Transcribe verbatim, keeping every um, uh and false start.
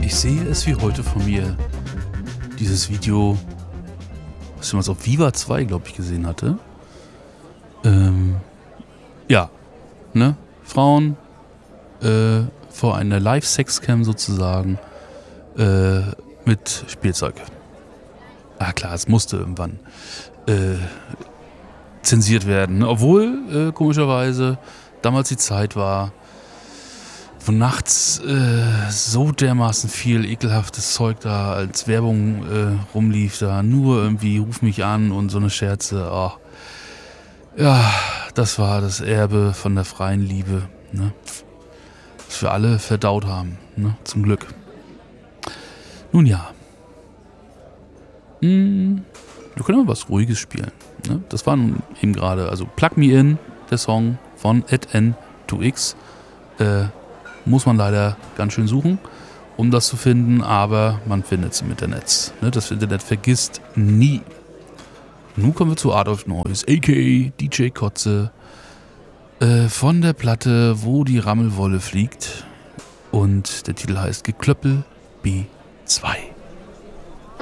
Ich sehe es wie heute von mir. Dieses Video, was ich mal auf Viva zwei, glaube ich, gesehen hatte. Ähm, ja, ne? Frauen äh, vor einer Live-Sex-Cam sozusagen äh, mit Spielzeug. Ah klar, es musste irgendwann äh, zensiert werden. Obwohl, äh, komischerweise, damals die Zeit war, wo nachts äh, so dermaßen viel ekelhaftes Zeug da als Werbung äh, rumlief, da nur irgendwie ruf mich an und so eine Scherze. Oh. Ja, das war das Erbe von der freien Liebe, ne? Das wir alle verdaut haben, ne? Zum Glück. Nun ja. Hm, wir können mal was Ruhiges spielen, ne? Das war nun eben gerade, also Plug Me In, der Song von Ed N zwei X. Äh, muss man leider ganz schön suchen, um das zu finden, aber man findet es im Internet. Ne? Das Internet vergisst nie. Nun kommen wir zu Art of Noise, aka D J Kotze, äh, von der Platte Wo die Rammelwolle fliegt. Und der Titel heißt Geklöppel B zwei.